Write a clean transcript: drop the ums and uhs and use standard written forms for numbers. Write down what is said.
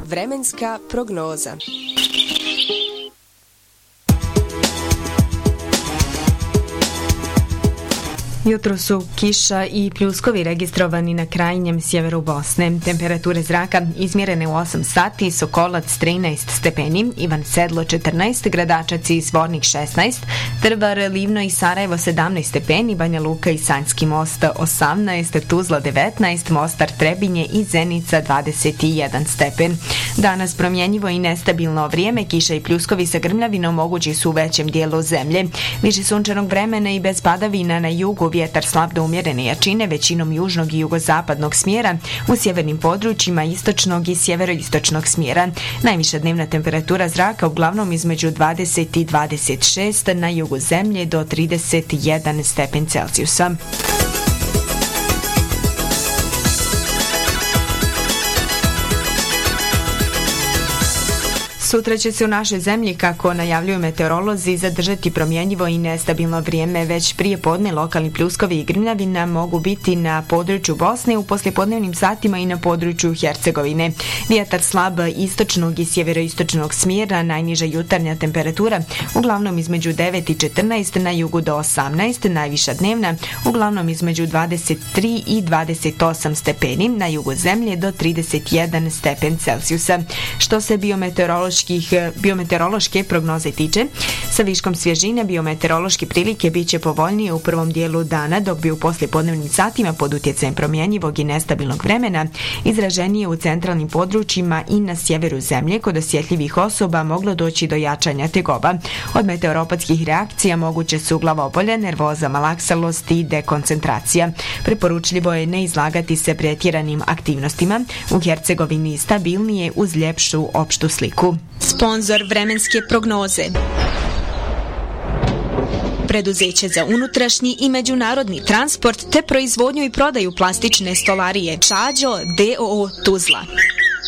Vremenska prognoza. Jutro su kiša i pljuskovi registrovani na krajnjem sjeveru Bosne. Temperature zraka izmjerene u 8 sati, Sokolac 13 stepeni, Ivan Sedlo 14, Gradačac i Zvornik 16, Trvar, Livno i Sarajevo 17 stepeni, Banja Luka i Sanjski Most 18, Tuzla 19, Mostar, Trebinje i Zenica 21 stepen. Danas promjenjivo i nestabilno vrijeme, kiša i pljuskovi sa grmljavinom mogući su u većem dijelu zemlje. Više sunčanog vremena i bez padavina na jugu, vjetar slab do umjerene jačine, većinom južnog i jugozapadnog smjera, u sjevernim područjima istočnog i sjeveroistočnog smjera. Najviša dnevna temperatura zraka uglavnom između 20 i 26, na jugu zemlje do 31 stepen Celzijusa. Sutra će se u našoj zemlji, kako najavljuju meteorolozi, zadržati promjenjivo i nestabilno vrijeme. Već prije podne lokalni pljuskovi i grmljavina mogu biti na području Bosne, u poslijepodnevnim satima i na području Hercegovine. Vjetar slab istočnog i sjeveroistočnog smjera, najniža jutarnja temperatura uglavnom između 9 i 14, na jugu do 18, najviša dnevna uglavnom između 23 i 28 stepeni, na jugu zemlje do 31 stepen Celzijusa. Što se biometeorološke prognoze tiče, sa viškom svježine biometeorološke prilike bit će povoljnije u prvom dijelu dana, dok bi u poslijepodnevnim satima pod utjecajem promjenjivog i nestabilnog vremena izraženije u centralnim područjima i na sjeveru zemlje kod osjetljivih osoba moglo doći do jačanja tegoba. Od meteoropatskih reakcija moguće su glavobolje, nervoza, malaksalost i dekoncentracija. Preporučljivo je ne izlagati se pretjeranim aktivnostima. U Hercegovini stabilnije uz ljepšu opštu sliku. Sponzor vremenske prognoze. Preduzeće za unutrašnji i međunarodni transport te proizvodnju i prodaju plastične stolarije Čađo d.o.o. Tuzla.